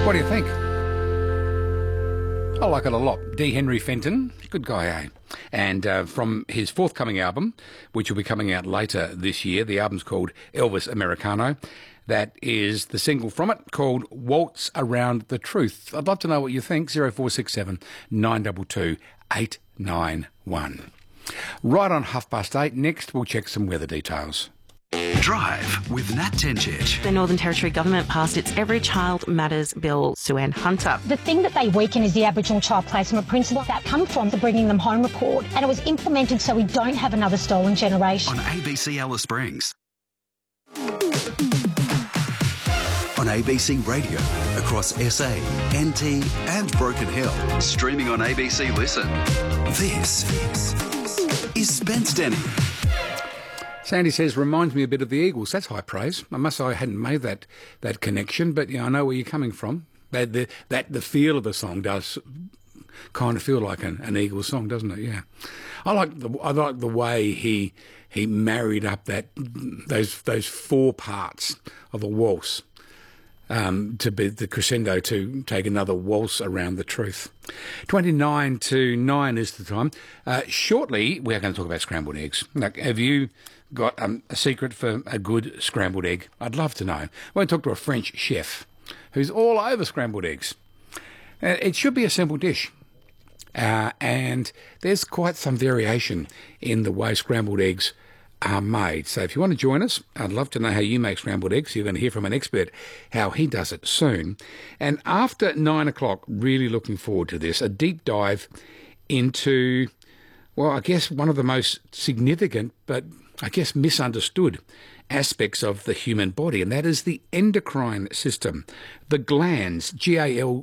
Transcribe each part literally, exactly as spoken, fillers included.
What do you think? I like it a lot. D. Henry Fenton, good guy, eh? And uh, from his forthcoming album, which will be coming out later this year, the album's called Elvis Americano. That is the single from it called Waltz Around the Truth. I'd love to know what you think. zero four six seven nine two two eight nine one. Right on half past eight. Next, we'll check some weather details. Drive with Nat Tencic. The Northern Territory Government passed its Every Child Matters Bill. Sue-Ann Hunter. The thing that they weaken is the Aboriginal Child Placement Principle that come from the Bringing Them Home report, and it was implemented so we don't have another stolen generation. On A B C Alice Springs. On A B C Radio, across S A, N T and Broken Hill. Streaming on A B C Listen. This is Spence Denny. Sandy says, reminds me a bit of the Eagles. That's high praise. I must say I hadn't made that that connection, but yeah, I know where you're coming from. That the, that the feel of the song does kind of feel like an, an Eagles song, doesn't it? Yeah, I like the I like the way he he married up that those those four parts of a waltz um, to be the crescendo to take another waltz around the truth. Twenty-nine to nine is the time. Uh, shortly, we are going to talk about scrambled eggs. Now, have you got um, a secret for a good scrambled egg? I'd love to know. We're going to talk to a French chef who's all over scrambled eggs. Uh, it should be a simple dish. Uh, and there's quite some variation in the way scrambled eggs are made. So if you want to join us, I'd love to know how you make scrambled eggs. You're going to hear from an expert how he does it soon. And after nine o'clock, really looking forward to this, a deep dive into, well, I guess one of the most significant, but I guess misunderstood aspects of the human body, and that is the endocrine system, the glands, G A L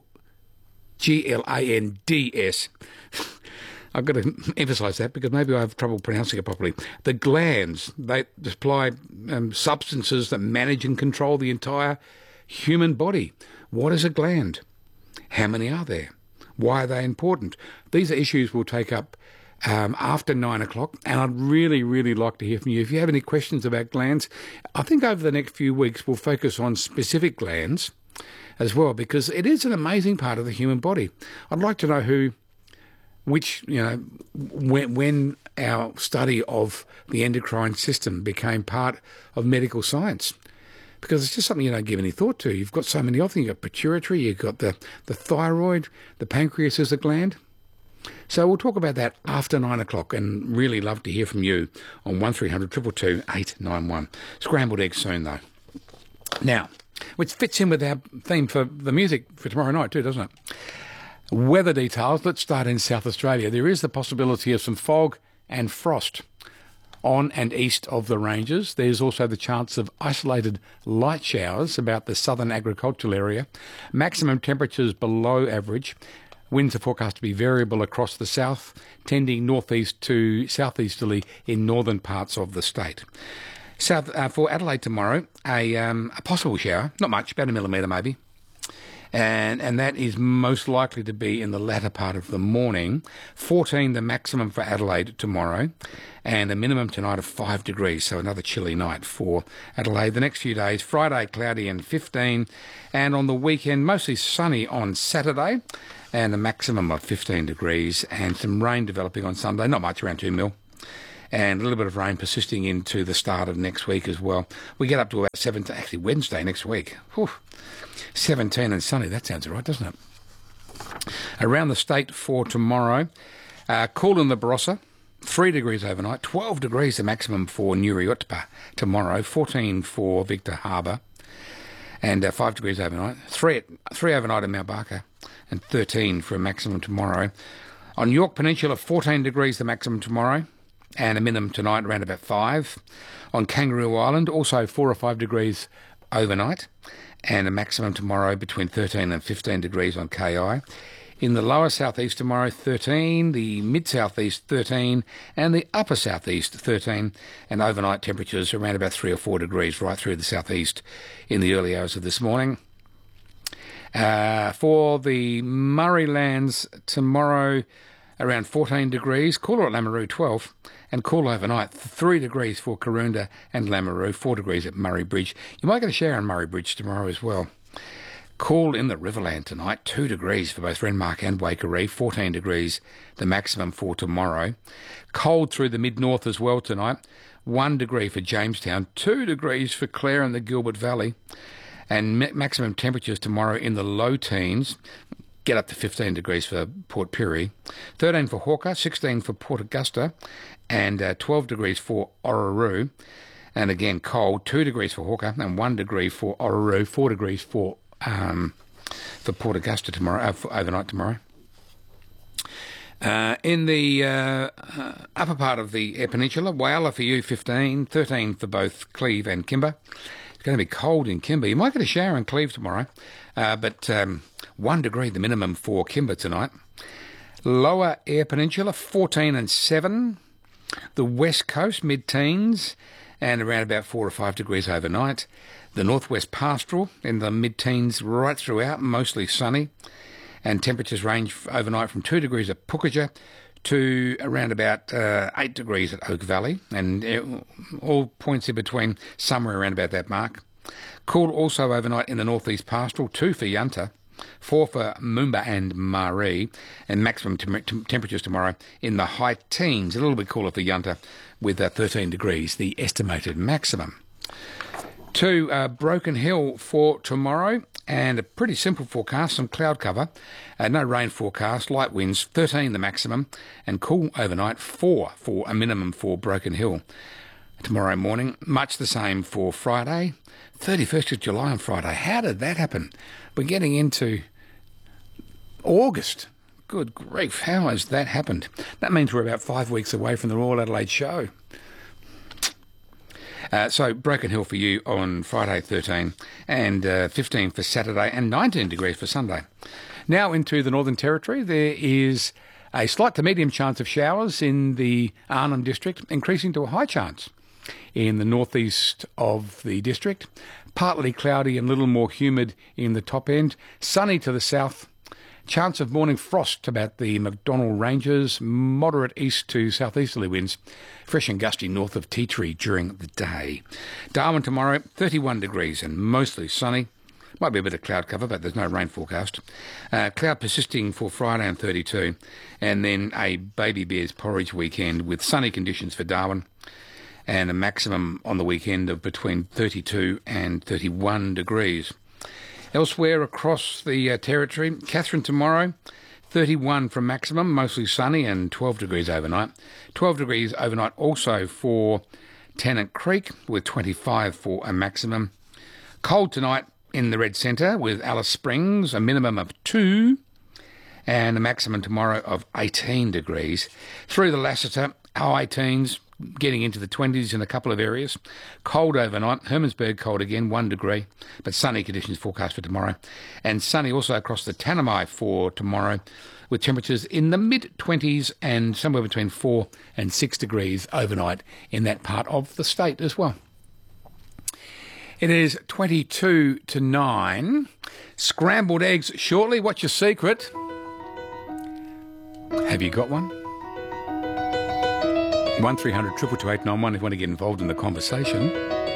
G L A N D S. I've got to emphasise that because maybe I have trouble pronouncing it properly. The glands, they supply um, substances that manage and control the entire human body. What is a gland? How many are there? Why are they important? These are issues we'll take up um, after nine o'clock, and I'd really, really like to hear from you. If you have any questions about glands, I think over the next few weeks we'll focus on specific glands as well, because it is an amazing part of the human body. I'd like to know who, which, you know, when, when our study of the endocrine system became part of medical science, because it's just something you don't give any thought to. You've got so many of them. You've got pituitary, you've got the, the thyroid, the pancreas is a gland. So we'll talk about that after nine o'clock, and really love to hear from you on one three hundred two two two eight nine one. Scrambled eggs soon, though. Now, which fits in with our theme for the music for tomorrow night too, doesn't it? Weather details. Let's start in South Australia. There is the possibility of some fog and frost on and east of the ranges. There's also the chance of isolated light showers about the southern agricultural area. Maximum temperatures below average. Winds are forecast to be variable across the south, tending northeast to southeasterly in northern parts of the state. South uh, for Adelaide tomorrow, a, um, a possible shower, not much, about a millimetre maybe. And and that is most likely to be in the latter part of the morning. fourteen the maximum for Adelaide tomorrow, and a minimum tonight of five degrees, so another chilly night for Adelaide. The next few days, Friday cloudy and fifteen, and on the weekend mostly sunny on Saturday, and a maximum of fifteen degrees, and some rain developing on Sunday, not much, around two mil. And a little bit of rain persisting into the start of next week as well. We get up to about seventeen, actually Wednesday next week. Whew. seventeen and sunny, that sounds all right, doesn't it? Around the state for tomorrow, uh, cool in the Barossa, three degrees overnight, twelve degrees the maximum for Nuriutpa tomorrow, fourteen for Victor Harbour, and uh, five degrees overnight, three, three overnight in Mount Barker, and thirteen for a maximum tomorrow. On York Peninsula, fourteen degrees the maximum tomorrow, and a minimum tonight around about five. On Kangaroo Island, also four or five degrees overnight, and a maximum tomorrow between thirteen and fifteen degrees on K I. In the lower southeast tomorrow, thirteen, the mid-southeast, thirteen, and the upper southeast, thirteen, and overnight temperatures around about three or four degrees right through the southeast in the early hours of this morning. Uh, for the Murray Lands tomorrow, around fourteen degrees, cooler at Lameroo, twelve, and cool overnight, three degrees for Karoonda and Lameroo, four degrees at Murray Bridge. You might get a shower on Murray Bridge tomorrow as well. Cool in the Riverland tonight, two degrees for both Renmark and Waikerie, fourteen degrees the maximum for tomorrow. Cold through the mid-north as well tonight, one degree for Jamestown, two degrees for Clare and the Gilbert Valley, and maximum temperatures tomorrow in the low teens, get up to fifteen degrees for Port Pirie, thirteen for Hawker, sixteen for Port Augusta, and uh, twelve degrees for Orroroo. And again, cold, two degrees for Hawker and one degree for Orroroo, four degrees for um, for Port Augusta tomorrow, uh, for overnight tomorrow. Uh, in the uh, uh, upper part of the Eyre Peninsula, Whyalla for you, fifteen, thirteen for both Cleve and Kimber. It's going to be cold in Kimber. You might get a shower in Cleve tomorrow, uh, but um, one degree the minimum for Kimber tonight. Lower Eyre Peninsula, fourteen and seven. The West Coast, mid-teens, and around about four or five degrees overnight. The Northwest Pastoral in the mid-teens right throughout, mostly sunny. And temperatures range overnight from two degrees at Pukaja to around about uh, eight degrees at Oak Valley. And it, all points in between, somewhere around about that mark. Cool also overnight in the Northeast Pastoral, two for Yunta, four for Moomba and Maree, and maximum tem- tem- temperatures tomorrow in the high teens, a little bit cooler for Yunta with uh, thirteen degrees, the estimated maximum. To uh, Broken Hill for tomorrow, and a pretty simple forecast, some cloud cover, uh, no rain forecast, light winds, thirteen the maximum, and cool overnight, four for a minimum for Broken Hill. Tomorrow morning, much the same for Friday, thirty-first of July on Friday. How did that happen? We're getting into August. Good grief, how has that happened? That means we're about five weeks away from the Royal Adelaide Show. Uh, so, Broken Hill for you on Friday, thirteen, and uh, fifteen for Saturday, and nineteen degrees for Sunday. Now into the Northern Territory, there is a slight to medium chance of showers in the Arnhem District, increasing to a high chance in the northeast of the district. Partly cloudy and a little more humid in the top end. Sunny to the south. Chance of morning frost about the McDonnell Ranges. Moderate east to southeasterly winds. Fresh and gusty north of Tea Tree during the day. Darwin tomorrow, thirty-one degrees and mostly sunny. Might be a bit of cloud cover, but there's no rain forecast. Uh, cloud persisting for Friday and thirty-two. And then a Baby Bears porridge weekend with sunny conditions for Darwin. And a maximum on the weekend of between thirty-two and thirty-one degrees. Elsewhere across the uh, territory, Katherine tomorrow, thirty-one for maximum, mostly sunny and twelve degrees overnight. twelve degrees overnight also for Tennant Creek with twenty-five for a maximum. Cold tonight in the Red Centre with Alice Springs, a minimum of two, and a maximum tomorrow of eighteen degrees. Through the Lassiter, high teens, getting into the twenties in a couple of areas. Cold overnight. Hermannsburg cold again, one degree, but sunny conditions forecast for tomorrow. And sunny also across the Tanami for tomorrow, with temperatures in the mid-twenties and somewhere between four and six degrees overnight in that part of the state as well. It is twenty-two to nine. Scrambled eggs shortly. What's your secret? Have you got one? one three hundred two two eight nine one if you want to get involved in the conversation.